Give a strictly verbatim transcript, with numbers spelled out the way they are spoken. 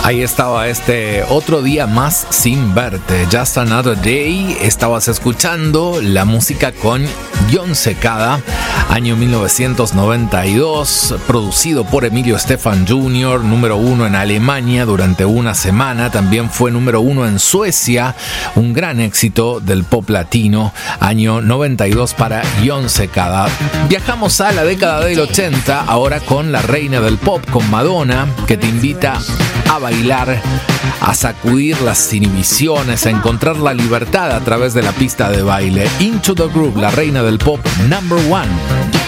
Ahí estaba este Otro Día Más Sin Verte, Just Another Day. Estabas escuchando la música con Jon Secada, año mil novecientos noventa y dos, producido por Emilio Estefan junior, número uno en Alemania durante una semana. También fue número uno en Suecia, un gran éxito del pop latino, año noventa y dos para Jon Secada. Viajamos a la década del ochenta, ahora con la reina del pop, con Madonna, que te invita a bailar, a sacudir las inhibiciones, a encontrar la libertad a través de la pista de baile. Into the Groove, la reina del pop, number one.